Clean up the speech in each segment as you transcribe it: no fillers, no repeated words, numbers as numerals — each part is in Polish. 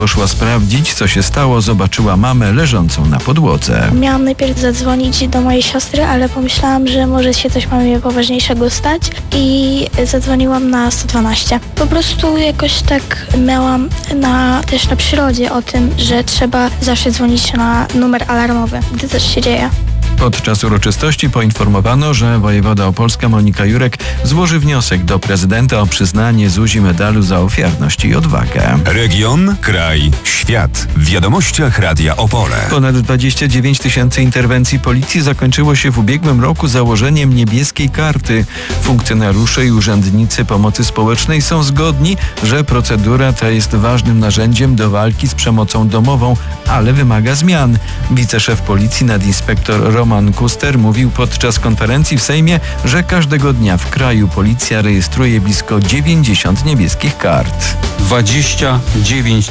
Poszła sprawdzić, co się stało, zobaczyła mamę leżącą na podłodze. Miałam najpierw zadzwonić do mojej siostry, ale pomyślałam, że może się coś mamie poważniejszego stać i zadzwoniłam na 112. Po prostu jakoś tak miałam też na przyrodzie o tym, że trzeba zawsze dzwonić na numer alarmowy, gdy coś się dzieje. Podczas uroczystości poinformowano, że wojewoda opolska Monika Jurek złoży wniosek do prezydenta o przyznanie Zuzi medalu za ofiarność i odwagę. Region, kraj, świat. W wiadomościach Radia Opole. Ponad 29 000 interwencji policji zakończyło się w ubiegłym roku założeniem niebieskiej karty. Funkcjonariusze i urzędnicy pomocy społecznej są zgodni, że procedura ta jest ważnym narzędziem do walki z przemocą domową, ale wymaga zmian. Wiceszef policji nadinspektor Roman Kuster mówił podczas konferencji w Sejmie, że każdego dnia w kraju policja rejestruje blisko 90 niebieskich kart. 29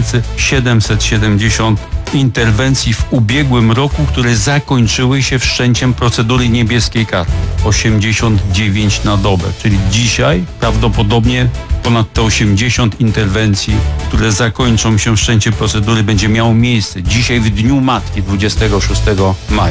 770 interwencji w ubiegłym roku, które zakończyły się wszczęciem procedury niebieskiej karty. 89 na dobę, czyli dzisiaj prawdopodobnie ponad te 80 interwencji, które zakończą się wszczęciem procedury, będzie miało miejsce dzisiaj w Dniu Matki 26 maja.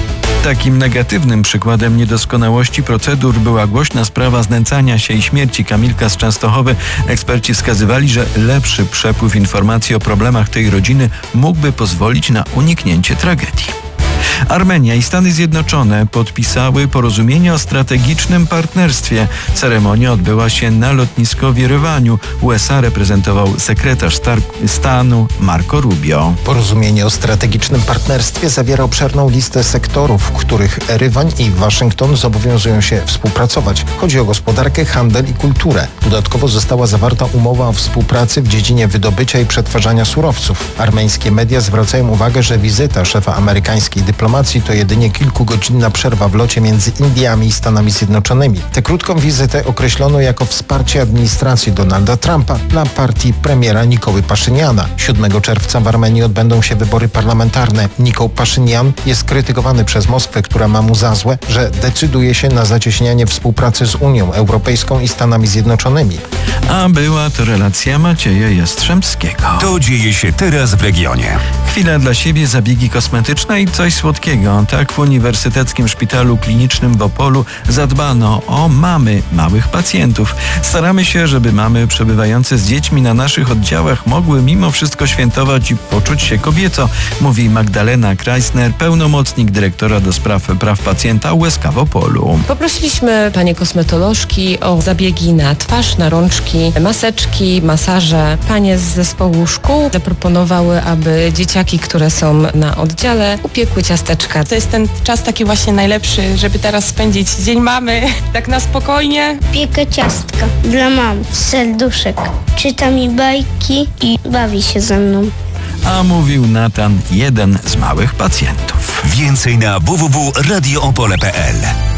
Takim negatywnym przykładem niedoskonałości procedur była głośna sprawa znęcania się i śmierci Kamilka z Częstochowy. Eksperci wskazywali, że lepszy przepływ informacji o problemach tej rodziny mógłby pozwolić na uniknięcie tragedii. Armenia i Stany Zjednoczone podpisały porozumienie o strategicznym partnerstwie. Ceremonia odbyła się na lotnisku w Jerewaniu. USA reprezentował sekretarz stanu Marco Rubio. Porozumienie o strategicznym partnerstwie zawiera obszerną listę sektorów, w których Erywan i Waszyngton zobowiązują się współpracować. Chodzi o gospodarkę, handel i kulturę. Dodatkowo została zawarta umowa o współpracy w dziedzinie wydobycia i przetwarzania surowców. Armeńskie media zwracają uwagę, że wizyta szefa amerykańskiej dyplomacji to jedynie kilkugodzinna przerwa w locie między Indiami i Stanami Zjednoczonymi. Tę krótką wizytę określono jako wsparcie administracji Donalda Trumpa dla partii premiera Nikoły Paszyniana. 7 czerwca w Armenii odbędą się wybory parlamentarne. Nikoł Paszynian jest krytykowany przez Moskwę, która ma mu za złe, że decyduje się na zacieśnianie współpracy z Unią Europejską i Stanami Zjednoczonymi. A była to relacja Macieja Jastrzębskiego. To dzieje się teraz w regionie. Chwila dla siebie, zabiegi kosmetyczne i coś słodkiego. Tak w Uniwersyteckim Szpitalu Klinicznym w Opolu zadbano o mamy małych pacjentów. Staramy się, żeby mamy przebywające z dziećmi na naszych oddziałach mogły mimo wszystko świętować i poczuć się kobieco, mówi Magdalena Kreisner, pełnomocnik dyrektora do spraw praw pacjenta USK w Opolu. Poprosiliśmy panie kosmetolożki o zabiegi na twarz, na rączki, maseczki, masaże. Panie z zespołu szkół zaproponowały, aby dzieciaki, które są na oddziale, upiekły ciasteczka. To jest ten czas taki właśnie najlepszy, żeby teraz spędzić Dzień Mamy tak na spokojnie. Piekę ciastka dla mam, serduszek. Czyta mi bajki i bawi się ze mną. A mówił Natan, jeden z małych pacjentów. Więcej na www.radioopole.pl.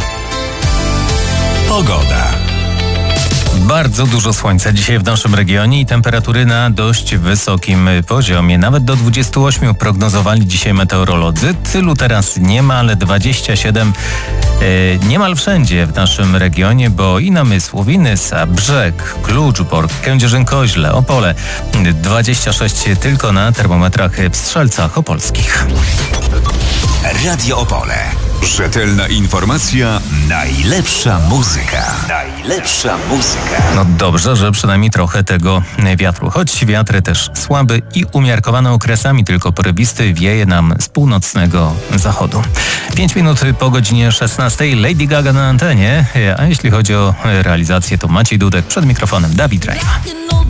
Pogoda. Bardzo dużo słońca dzisiaj w naszym regionie i temperatury na dość wysokim poziomie. Nawet do 28 prognozowali dzisiaj meteorolodzy. Tylu teraz nie ma, ale 27 niemal wszędzie w naszym regionie, bo i Namysłów, i Nysa, Brzeg, Kluczbork, Kędzierzyn-Koźle, Opole. 26 tylko na termometrach w Strzelcach Opolskich. Radio Opole. Rzetelna informacja, najlepsza muzyka. Najlepsza muzyka. No dobrze, że przynajmniej trochę tego wiatru. Choć wiatr też słaby i umiarkowany okresami, tylko porywisty wieje nam z północnego zachodu. 5 minut po godzinie 16. Lady Gaga na antenie, a jeśli chodzi o realizację, to Maciej Dudek, przed mikrofonem Dawid Rajwa.